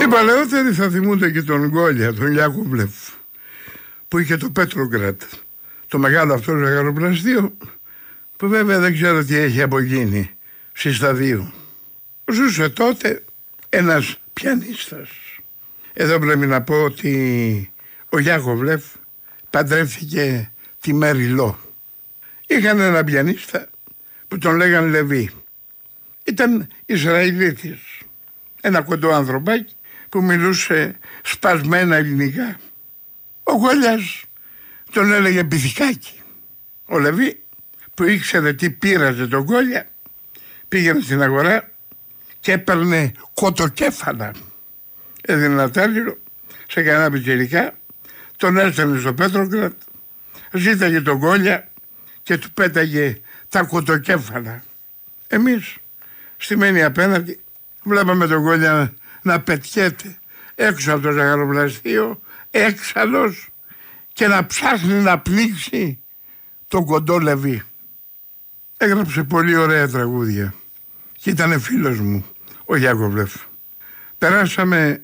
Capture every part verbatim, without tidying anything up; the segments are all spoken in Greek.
Οι παλαιότεροι θα θυμούνται και τον Γκόλια, τον Γιάκοβλεφ, που είχε το Πέτρογκρατ, το μεγάλο αυτό ζαχαροπλαστείο, που βέβαια δεν ξέρω τι έχει απογίνει συσταδίου. Ζούσε τότε ένας πιανίστας. Εδώ πρέπει να πω ότι ο Γιάκοβλεφ παντρεύτηκε τη Μέρι Λό. Είχαν ένα πιανίστα που τον λέγαν Λεβί. Ήταν Ισραηλίτης. Ένα κοντό ανθρωπάκι που μιλούσε σπασμένα ελληνικά. Ο Γκόλιας τον έλεγε Πυθικάκι. Ο Λεβί, που ήξερε τι πείραζε τον Γκόλια, πήγαινε στην αγορά και έπαιρνε κοτοκέφαλα. Έδινε ένα τάλιρο σε κανένα πιτσιρικά, τον έστελνε στο Πέτρογκρατ, ζήταγε τον Γκόλια και του πέταγε τα κοτοκέφαλα. Εμείς στη Μένη απέναντι βλέπαμε τον Γκόλια να πετιέται έξω από το ζαχαροπλαστείο, έξαλλος, και να ψάχνει να πνίξει τον κοντό Λεβί. Έγραψε πολύ ωραία τραγούδια και ήταν φίλος μου ο Γιάκοβλεφ. Περάσαμε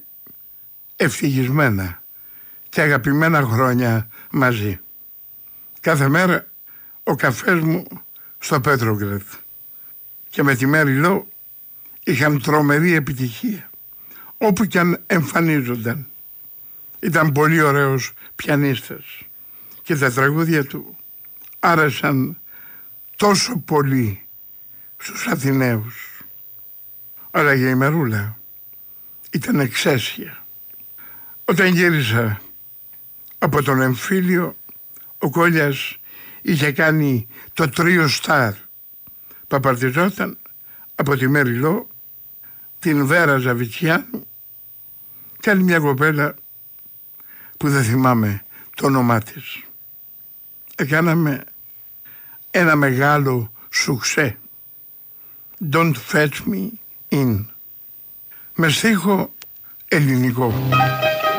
ευτυχισμένα και αγαπημένα χρόνια μαζί. Κάθε μέρα ο καφές μου στο Πέτρογκρατ και με τη Μέρι Λό είχαν τρομερή επιτυχία όπου κι αν εμφανίζονταν. Ήταν πολύ ωραίος πιανίστας και τα τραγούδια του άρεσαν τόσο πολύ στους Αθηναίους. Αλλά για η Μερούλα ήταν εξαίσια. Όταν γύρισα από τον εμφύλιο, ο Γκόλιας είχε κάνει το τρίο στάρ που απαρτιζόταν από τη Μέρι Λό, την Βέρα Ζαβιτσιάνου και άλλη μια κοπέλα που δεν θυμάμαι το όνομά της. Έκαναμε ένα μεγάλο σουξέ. Don't fetch me in. Με στίχο ελληνικό.